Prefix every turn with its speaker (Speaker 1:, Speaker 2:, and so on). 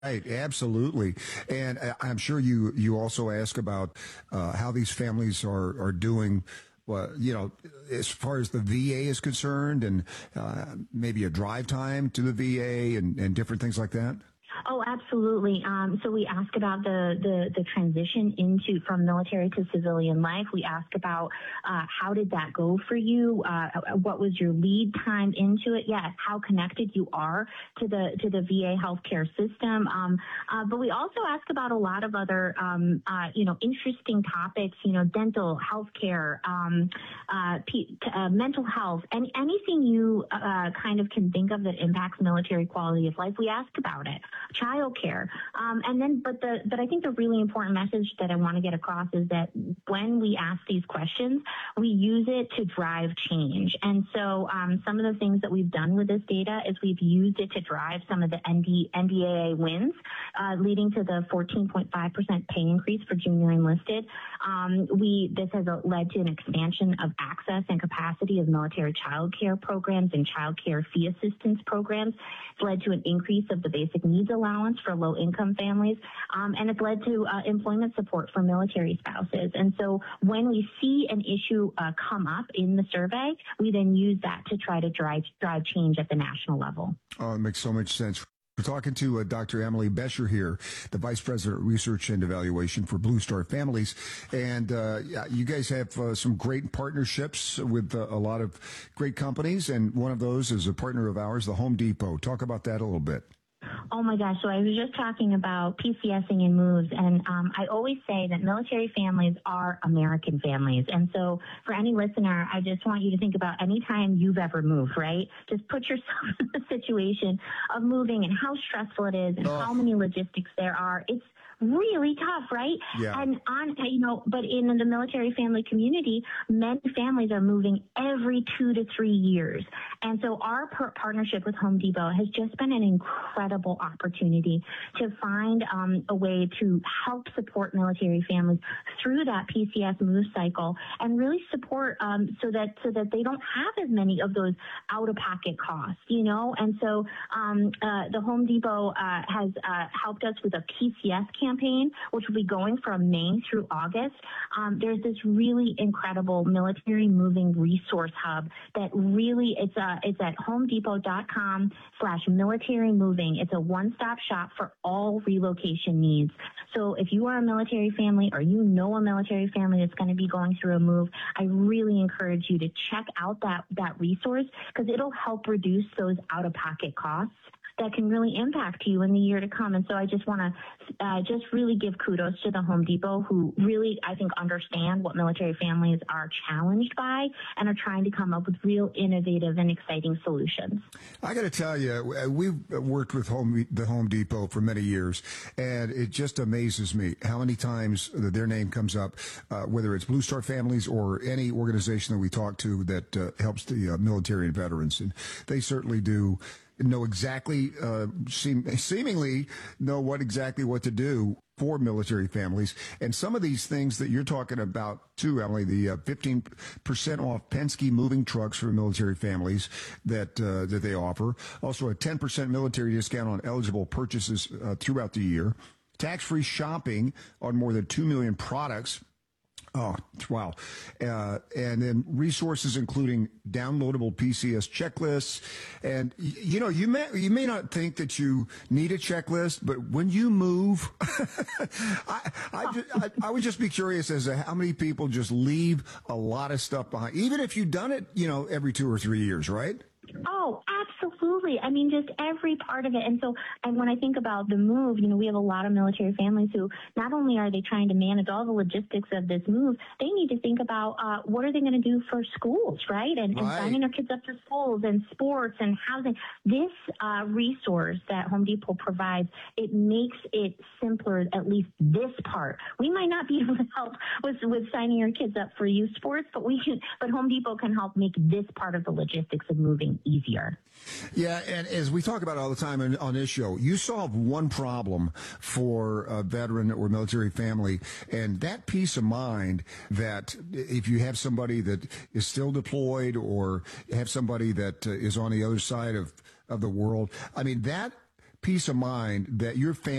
Speaker 1: Right, absolutely. And I'm sure you also ask about how these families are doing. Well, as far as the VA is concerned, and maybe a drive time to the VA and different things like that.
Speaker 2: Oh, absolutely. So we ask about the transition from military to civilian life. We ask about how did that go for you? What was your lead time into it? Yes, how connected you are to the VA healthcare system. But we also ask about a lot of other interesting topics. Dental, healthcare, mental health, and anything you kind of can think of that impacts military quality of life. We ask about it. Childcare, but I think the really important message that I want to get across is that when we ask these questions, we use it to drive change. And so some of the things that we've done with this data is we've used it to drive some of the NDAA wins, leading to the 14.5% pay increase for junior enlisted. This has led to an expansion of access and capacity of military child care programs and child care fee assistance programs. It's led to an increase of the basic needs allowance for low-income families, and it's led to employment support for military spouses. And so when we see an issue come up in the survey, we then use that to try to drive change at the national level.
Speaker 1: Oh, it makes so much sense. We're talking to Dr. Emily Bescher here, the Vice President of Research and Evaluation for Blue Star Families. And you guys have some great partnerships with a lot of great companies, and one of those is a partner of ours, the Home Depot. Talk about that a little bit.
Speaker 2: Oh my gosh. So I was just talking about PCSing and moves, and I always say that military families are American families. And so for any listener, I just want you to think about any time you've ever moved, right? Just put yourself in the situation of moving and how stressful it is and how many logistics there are. It's really tough, right?
Speaker 1: Yeah.
Speaker 2: And but in the military family community, many families are moving every 2 to 3 years. And so our partnership with Home Depot has just been an incredible opportunity to find a way to help support military families through that PCS move cycle and really support so that they don't have as many of those out-of-pocket costs, And so the Home Depot has helped us with a PCS campaign, which will be going from May through August. There's this really incredible military moving resource hub that really, it's at homedepot.com/military moving. It's a one-stop shop for all relocation needs. So if you are a military family or you know a military family that's going to be going through a move, I really encourage you to check out that resource because it'll help reduce those out-of-pocket costs that can really impact you in the year to come. And so I just want to just really give kudos to the Home Depot, who really, I think, understand what military families are challenged by and are trying to come up with real innovative and exciting solutions.
Speaker 1: I got to tell you, we've worked with the Home Depot for many years, and it just amazes me how many times their name comes up, whether it's Blue Star Families or any organization that we talk to that helps the military and veterans. And they certainly do know exactly, seemingly know what to do for military families. And some of these things that you're talking about too, Emily, the 15% off Penske moving trucks for military families that they offer. Also a 10% military discount on eligible purchases throughout the year. Tax-free shopping on more than 2 million products. Oh, wow. And then resources including downloadable PCS checklists. And, you may not think that you need a checklist, but when you move, I would just be curious as to how many people just leave a lot of stuff behind, even if you've done it, every 2 or 3 years, right?
Speaker 2: Oh, absolutely. I mean, just every part of it. And when I think about the move, we have a lot of military families who not only are they trying to manage all the logistics of this move, they need to think about what are they going to do for schools, right? And signing their kids up for schools and sports and housing. This resource that Home Depot provides, it makes it simpler, at least this part. We might not be able to help with signing your kids up for youth sports, but Home Depot can help make this part of the logistics of moving easier.
Speaker 1: Yeah, and as we talk about all the time on this show, you solve one problem for a veteran or military family, and that peace of mind that if you have somebody that is still deployed or have somebody that is on the other side of the world, I mean, that peace of mind that your family